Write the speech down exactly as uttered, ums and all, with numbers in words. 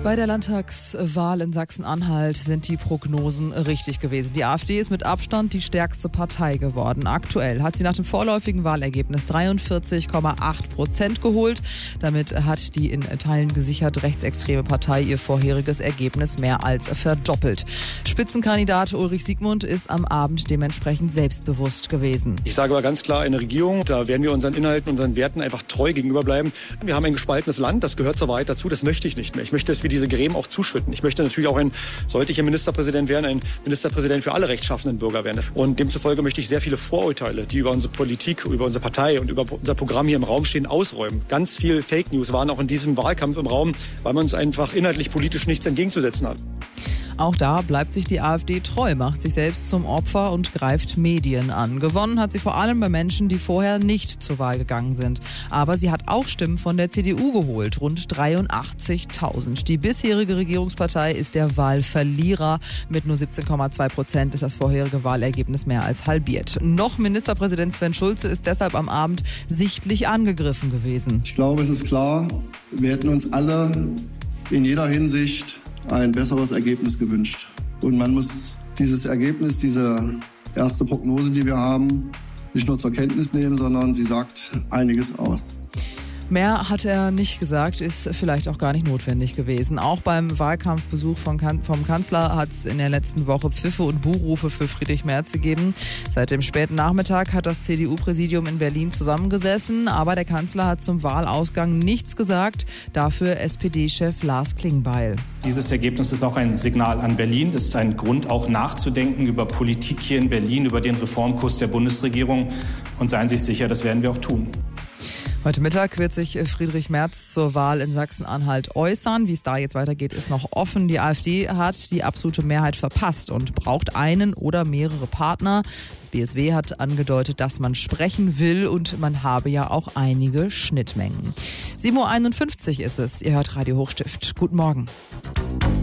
Bei der Landtagswahl in Sachsen-Anhalt sind die Prognosen richtig gewesen. Die AfD ist mit Abstand die stärkste Partei geworden. Aktuell hat sie nach dem vorläufigen Wahlergebnis dreiundvierzig Komma acht Prozent geholt. Damit hat die in Teilen gesichert rechtsextreme Partei ihr vorheriges Ergebnis mehr als verdoppelt. Spitzenkandidat Ulrich Siegmund ist am Abend dementsprechend selbstbewusst gewesen. Ich sage aber ganz klar, eine Regierung, da werden wir unseren Inhalten, unseren Werten einfach treu gegenüber bleiben. Wir haben ein gespaltenes Land, das gehört zur Wahrheit dazu, das möchte ich nicht mehr. Ich möchte, dass wir diese Gräben auch zuschütten. Ich möchte natürlich auch ein, sollte ich ein Ministerpräsident werden, ein Ministerpräsident für alle rechtschaffenden Bürger werden. Und demzufolge möchte ich sehr viele Vorurteile, die über unsere Politik, über unsere Partei und über unser Programm hier im Raum stehen, ausräumen. Ganz viel Fake News waren auch in diesem Wahlkampf im Raum, weil man uns einfach inhaltlich politisch nichts entgegenzusetzen hat. Auch da bleibt sich die AfD treu, macht sich selbst zum Opfer und greift Medien an. Gewonnen hat sie vor allem bei Menschen, die vorher nicht zur Wahl gegangen sind. Aber sie hat auch Stimmen von der C D U geholt, rund dreiundachtzigtausend. Die bisherige Regierungspartei ist der Wahlverlierer. Mit nur siebzehn Komma zwei Prozent ist das vorherige Wahlergebnis mehr als halbiert. Noch Ministerpräsident Sven Schulze ist deshalb am Abend sichtlich angegriffen gewesen. Ich glaube, es ist klar, wir hätten uns alle in jeder Hinsicht ein besseres Ergebnis gewünscht. Und man muss dieses Ergebnis, diese erste Prognose, die wir haben, nicht nur zur Kenntnis nehmen, sondern sie sagt einiges aus. Mehr hat er nicht gesagt, ist vielleicht auch gar nicht notwendig gewesen. Auch beim Wahlkampfbesuch von kan- vom Kanzler hat es in der letzten Woche Pfiffe und Buhrufe für Friedrich Merz gegeben. Seit dem späten Nachmittag hat das C D U-Präsidium in Berlin zusammengesessen, aber der Kanzler hat zum Wahlausgang nichts gesagt. Dafür S P D-Chef Lars Klingbeil. Dieses Ergebnis ist auch ein Signal an Berlin. Das ist ein Grund, auch nachzudenken über Politik hier in Berlin, über den Reformkurs der Bundesregierung. Und seien Sie sich sicher, das werden wir auch tun. Heute Mittag wird sich Friedrich Merz zur Wahl in Sachsen-Anhalt äußern. Wie es da jetzt weitergeht, ist noch offen. Die AfD hat die absolute Mehrheit verpasst und braucht einen oder mehrere Partner. Das B S W hat angedeutet, dass man sprechen will und man habe ja auch einige Schnittmengen. sieben Uhr einundfünfzig ist es. Ihr hört Radio Hochstift. Guten Morgen.